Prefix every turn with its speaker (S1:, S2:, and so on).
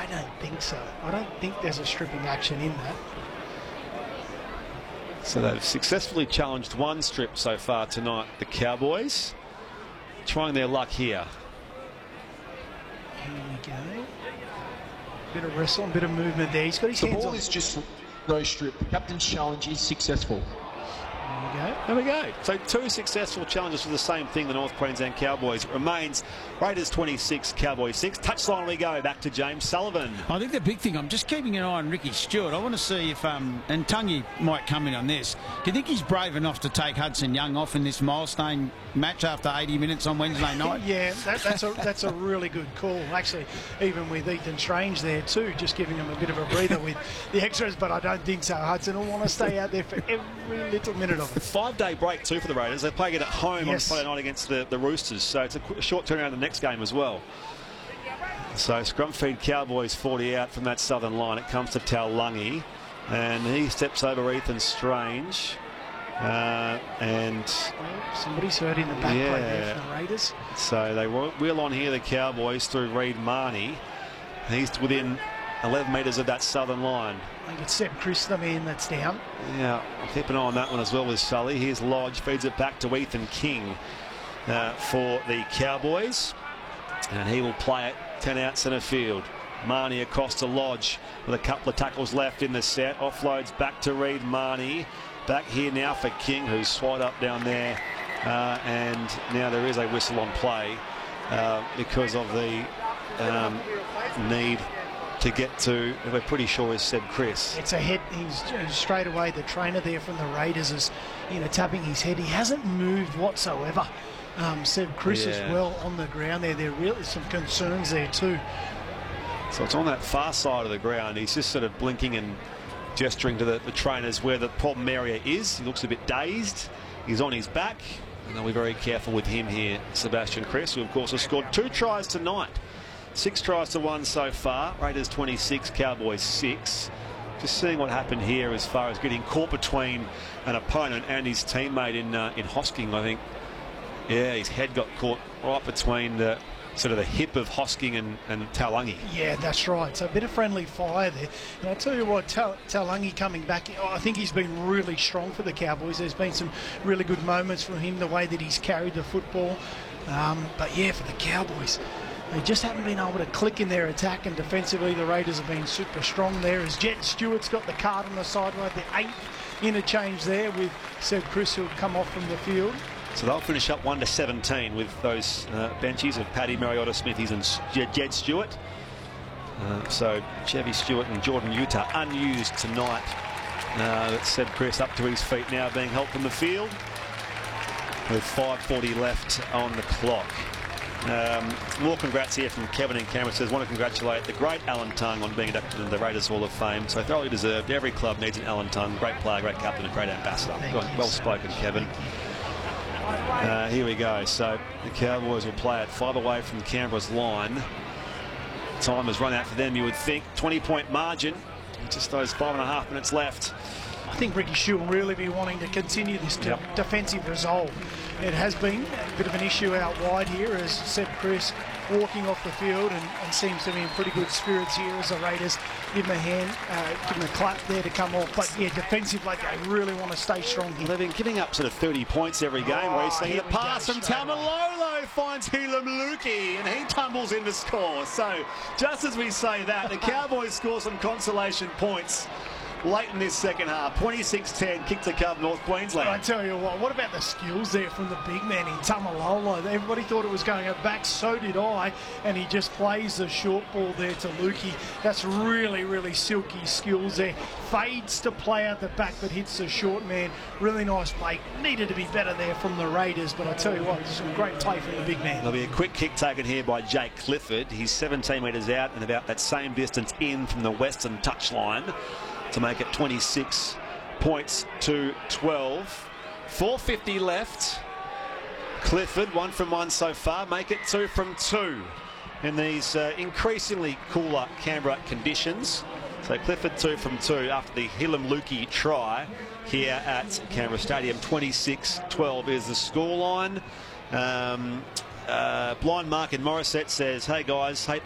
S1: I don't think so. I don't think there's a stripping action in that.
S2: So they've successfully challenged one strip so far tonight, the Cowboys. Trying their luck here.
S1: Here we go. Bit of wrestling, bit of movement there. He's got his hands on.
S3: The ball is just no strip. The captain's challenge is successful.
S2: There we go. So 2 successful challenges for the same thing, the North Queensland Cowboys. It remains Raiders 26, Cowboys 6. Touchline we go. Back to James Sullivan.
S4: I think the big thing, I'm just keeping an eye on Ricky Stewart. I want to see if, and Tungy might come in on this, do you think he's brave enough to take Hudson Young off in this milestone match after 80 minutes on Wednesday night?
S1: Yeah, that's a really good call. Actually, even with Ethan Strange there too, just giving him a bit of a breather with the extras, but I don't think so. Hudson will want to stay out there for every little minute of it.
S2: 5-day break too for the Raiders. They're playing it at home on Friday night against the Roosters, so it's a short turnaround the next game as well. So scrum feed Cowboys 40 out from that southern line. It comes to Taulagi, and he steps over Ethan Strange. And
S1: somebody's hurt in the back plate there for the Raiders.
S2: So they wheel on here, the Cowboys, through Reid Marnie. He's within 11 metres of that southern line.
S1: I think it's Seb Chris, the man that's down.
S2: Yeah, I'll keep an eye on that one as well with Sully. Here's Lodge, feeds it back to Ethan King for the Cowboys. And he will play it 10 out centre field. Marnie across to Lodge with a couple of tackles left in the set. Offloads back to Reid Marnie. Back here now for King, who's swiped up down there. And now there is a whistle on play because of the need to get to, we're pretty sure, is Seb Chris.
S1: It's a hit. He's straight away, the trainer there from the Raiders is, tapping his head. He hasn't moved whatsoever. Seb Chris as well on the ground there. There are really some concerns there too.
S2: So it's on that far side of the ground. He's just sort of blinking and gesturing to the trainers where the problem area is. He looks a bit dazed. He's on his back. And they'll be very careful with him here, Sebastian Chris, who of course has scored 2 tries tonight. 6 tries to 1 so far. Raiders 26, Cowboys 6. Just seeing what happened here as far as getting caught between an opponent and his teammate in Hosking, I think. Yeah, his head got caught right between the sort of the hip of Hosking and Taulagi.
S1: Yeah, that's right. So a bit of friendly fire there. And I'll tell you what, Taulagi coming back, I think he's been really strong for the Cowboys. There's been some really good moments from him, the way that he's carried the football. But yeah, for the Cowboys, they just haven't been able to click in their attack, and defensively the Raiders have been super strong there as Jet Stewart's got the card on the sideline, the 8th interchange there with Seb Chris, who'll come off from the field.
S2: So they'll finish up 1-17 with those benches of Paddy Mariota Smithies and Jed Stewart. So Chevy Stewart and Jordan Utah unused tonight. That's Seb Chris up to his feet now, being helped from the field with 5:40 left on the clock. More congrats here from Kevin in Canberra. Says, want to congratulate the great Alan Tongue on being inducted into the Raiders Hall of Fame. So thoroughly deserved. Every club needs an Alan Tongue. Great player, great captain, and great ambassador. Well spoken, Kevin. Here we go. So the Cowboys will play it 5 away from Canberra's line. Time has run out for them, you would think. 20-point margin. Just those 5.5 minutes left.
S1: I think Ricky Stewart will really be wanting to continue this defensive resolve. It has been a bit of an issue out wide here as Seb Chris walking off the field and seems to be in pretty good spirits here as the Raiders give him a hand, give him a clap there to come off. But yeah, defensively they really want to stay strong here.
S2: They've been giving up sort of 30 points every game recently. The pass from Tamalolo finds Helam Luki and he tumbles in to score. So just as we say that, the Cowboys score some consolation points late in this second half. 26-10, kick to cover North Queensland.
S1: I tell you what about the skills there from the big man in Tamalolo? Everybody thought it was going back, so did I, and he just plays the short ball there to Lukey. That's really, really silky skills there. Fades to play out the back but hits the short man. Really nice play. Needed to be better there from the Raiders, but I tell you what, some great play from the big man.
S2: There'll be a quick kick taken here by Jake Clifford. He's 17 metres out and about that same distance in from the western touchline to make it 26 points to 12. 4:50 left. Clifford 1 from 1 so far. Make it 2 from 2 in these increasingly cooler Canberra conditions. So Clifford 2 from 2 after the Helam Luki try here at Canberra Stadium. 26-12 is the scoreline. Blind Mark in Morisset says, hey guys, hate